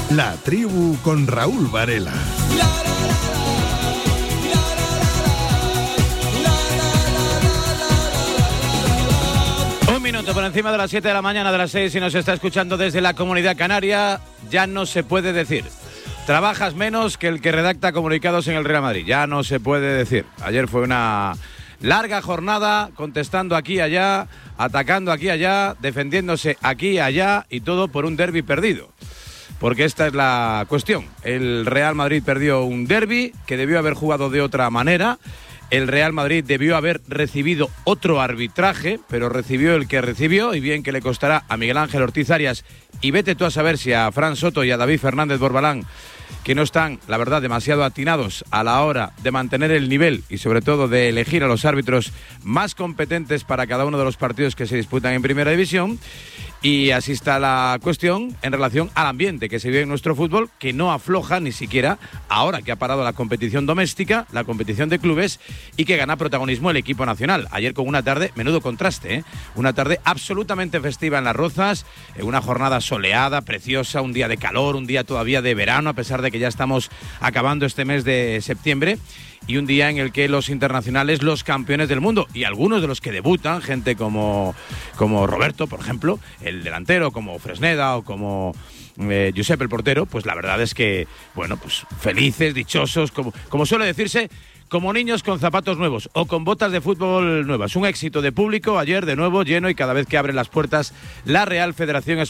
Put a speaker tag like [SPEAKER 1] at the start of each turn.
[SPEAKER 1] La Tribu con Raúl Varela.
[SPEAKER 2] Un minuto por encima de las 7 de la mañana, de las 6, si nos está escuchando desde la Comunidad Canaria, ya no se puede decir. Trabajas menos que el que redacta comunicados en el Real Madrid, ya no se puede decir. Ayer fue una larga jornada, contestando aquí y allá, atacando aquí y allá, defendiéndose aquí y allá, y todo por un derbi perdido. Porque esta es la cuestión. El Real Madrid perdió un derbi que debió haber jugado de otra manera. El Real Madrid debió haber recibido otro arbitraje, pero recibió el que recibió, y bien que le costará a Miguel Ángel Ortiz Arias, y vete tú a saber si a Fran Soto y a David Fernández Borbalán, que no están, la verdad, demasiado atinados a la hora de mantener el nivel y sobre todo de elegir a los árbitros más competentes para cada uno de los partidos que se disputan en Primera División. Y así está la cuestión en relación al ambiente que se vive en nuestro fútbol, que no afloja ni siquiera ahora que ha parado la competición doméstica, la competición de clubes, y que gana protagonismo el equipo nacional. Ayer con una tarde, menudo contraste, una tarde absolutamente festiva en Las Rozas, una jornada soleada, preciosa, un día de calor, un día todavía de verano, a pesar de que ya estamos acabando este mes de septiembre. Y un día en el que los internacionales, los campeones del mundo, y algunos de los que debutan, gente como Roberto, por ejemplo, el delantero, como Fresneda o como Josep el portero, pues la verdad es que, bueno, pues felices, dichosos, como suele decirse, como niños con zapatos nuevos o con botas de fútbol nuevas. Un éxito de público ayer, de nuevo lleno, y cada vez que abren las puertas la Real Federación Española